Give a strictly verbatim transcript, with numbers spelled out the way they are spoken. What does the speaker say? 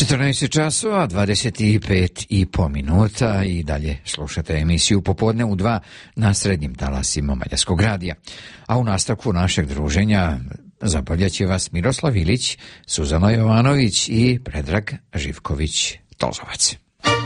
četrnaest časova, dvadeset pet i po minuta i dalje slušate emisiju Popodne u dva na srednjim talasima Mađarskog radija. A u nastavku našeg druženja zabavljaće vas Miroslav Ilić, Suzana Jovanović i Predrag Živković-Tozovac.